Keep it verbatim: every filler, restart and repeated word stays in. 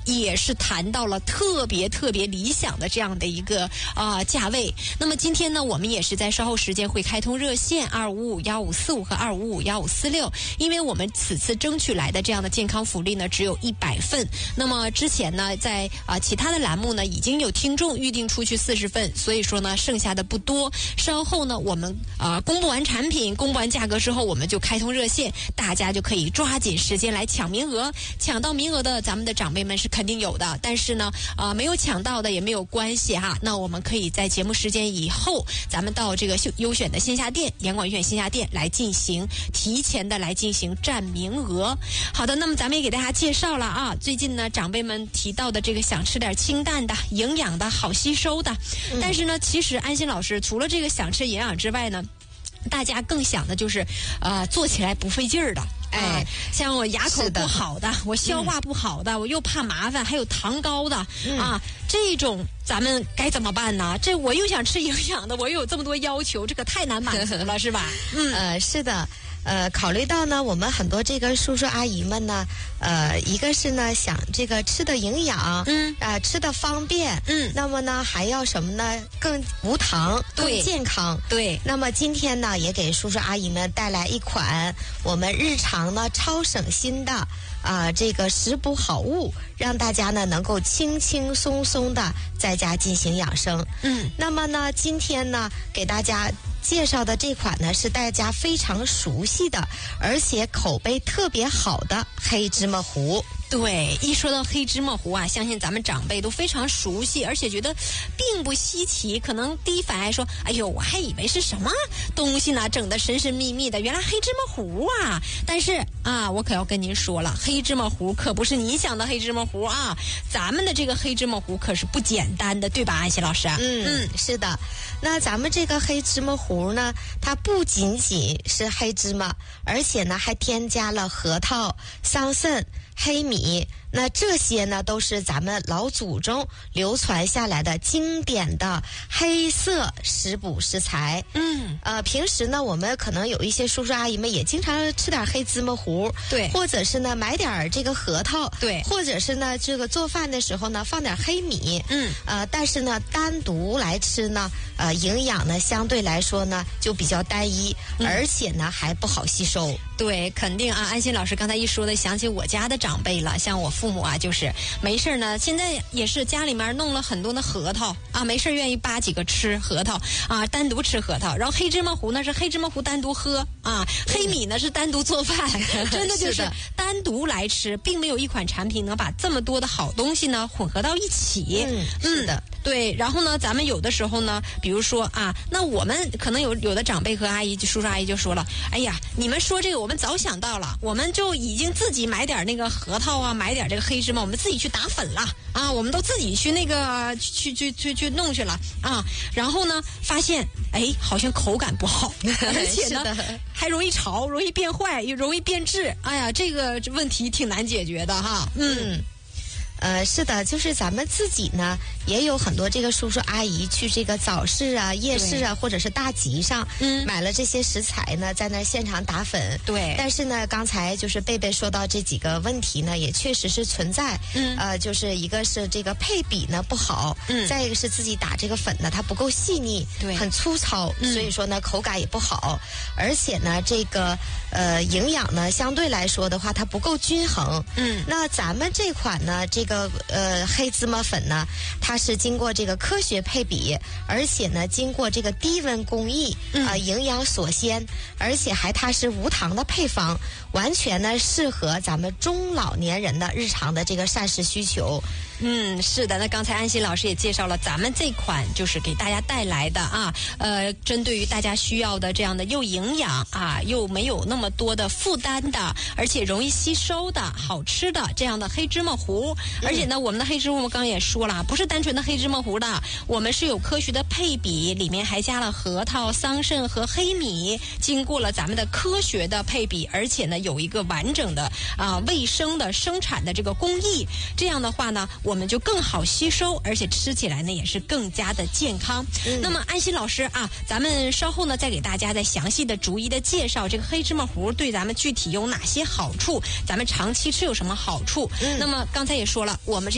也是谈到了特别特别理想的这样的一个啊、呃、价位。那么今天呢，我们也是在稍后时间会开通热线二五五幺五四五和二五五幺五四六，因为我们此次争取来的这样的健康福利呢只有一百份。那么之前呢，在啊、呃、其他的栏目呢已经有听众预定出去四十份，所以说呢剩下的不多。稍后呢，我们啊、呃、公布完产品、公布完价格之后，我们就开通热线，大家就可以抓紧时间来抢名额。抢到名额的，咱们的长辈们是肯定有的，但是呢，啊、呃、没有抢到的也没有关系哈。那我们可以在节目时间以后，咱们到这个优选的线下店、阳广医院线下店来进行提前的来进行占名额。好的，那么咱们也给大家介绍了啊，最近呢长辈们提到的这个想吃点清淡的、营养的、好吸收的，嗯、但是呢，其实安心老师除了这个想吃营养之外呢，大家更想的就是，呃，做起来不费劲儿的。哎，像我牙口不好的，我消化不好的，嗯、我又怕麻烦，还有糖高的、嗯、啊，这种咱们该怎么办呢？这我又想吃营养的，我又有这么多要求，这可太难满足了，是吧？ 嗯，呃，是的。呃，考虑到呢，我们很多这个叔叔阿姨们呢，呃，一个是呢想这个吃的营养，嗯，啊、呃，吃的方便，嗯，那么呢还要什么呢？更无糖，更健康， 对。 那么今天呢，也给叔叔阿姨们带来一款我们日常呢超省心的啊、呃、这个食补好物，让大家呢能够轻轻松松的在家进行养生。嗯，那么呢，今天呢给大家介绍的这款呢是大家非常熟悉的，而且口碑特别好的黑芝麻糊。 对，一说到黑芝麻糊啊，相信咱们长辈都非常熟悉，而且觉得并不稀奇。可能第一反应说：“哎呦，我还以为是什么东西呢，整得神神秘秘的，原来黑芝麻糊啊！”但是啊，我可要跟您说了，黑芝麻糊可不是你想的黑芝麻糊啊，咱们的这个黑芝麻糊可是不简单的，对吧，安琪老师？ 嗯嗯，是的。那咱们这个黑芝麻糊呢，它不仅仅是黑芝麻，而且呢还添加了核桃、桑葚、黑米，那这些呢都是咱们老祖宗流传下来的经典的黑色食补食材。嗯，呃，平时呢我们可能有一些叔叔阿姨们也经常吃点黑芝麻糊， 对， 或者是呢买点这个核桃， 对， 或者是呢这个做饭的时候呢放点黑米，嗯，呃，但是呢单独来吃呢，呃，营养呢相对来说呢就比较单一，嗯、而且呢还不好吸收。 对，肯定啊，安心老师刚才一说的，想起我家的长辈了。像我父母啊，就是没事呢，现在也是家里面弄了很多的核桃啊，没事愿意扒几个吃核桃啊，单独吃核桃。然后黑芝麻糊呢是黑芝麻糊单独喝啊，黑米呢是单独做饭，真的就是单独来吃，并没有一款产品能把这么多的好东西呢混合到一起。 嗯，是的。 嗯，对，然后呢，咱们有的时候呢，比如说啊，那我们可能有有的长辈和阿姨、叔叔阿姨就说了，哎呀，你们说这个我们早想到了，我们就已经自己买点那个核桃啊，买点这个黑芝麻，我们自己去打粉了啊，我们都自己去那个去去去去弄去了啊，然后呢，发现哎，好像口感不好，而且呢还容易潮，容易变坏，也容易变质，哎呀，这个问题挺难解决的哈，嗯。 嗯呃，是的，就是咱们自己呢，也有很多这个叔叔阿姨去这个早市啊、夜市啊，或者是大集上，嗯，买了这些食材呢，在那现场打粉。 对。 但是呢，刚才就是贝贝说到这几个问题呢，也确实是存在。嗯。呃，就是一个是这个配比呢不好，嗯，再一个是自己打这个粉呢，它不够细腻， 对， 很粗糙， 嗯， 所以说呢，口感也不好，而且呢，这个呃营养呢，相对来说的话，它不够均衡。嗯。那咱们这款呢，这个。这个呃黑芝麻粉呢，它是经过这个科学配比，而且呢经过这个低温工艺啊、呃，营养锁鲜，而且还它是无糖的配方，完全呢适合咱们中老年人的日常的这个膳食需求。 嗯，是的，那刚才安心老师也介绍了咱们这款就是给大家带来的啊，呃，针对于大家需要的这样的又营养啊，又没有那么多的负担的，而且容易吸收的好吃的这样的黑芝麻糊。而且呢，我们的黑芝麻糊刚刚也说了，不是单纯的黑芝麻糊的，我们是有科学的配比，里面还加了核桃、桑葚和黑米，经过了咱们的科学的配比，而且呢有一个完整的啊卫生的生产的这个工艺，这样的话呢，我们就更好吸收，而且吃起来呢也是更加的健康。嗯、那么安心老师啊，咱们稍后呢再给大家再详细的逐一的介绍这个黑芝麻糊对咱们具体有哪些好处，咱们长期吃有什么好处。嗯、那么刚才也说了，我们这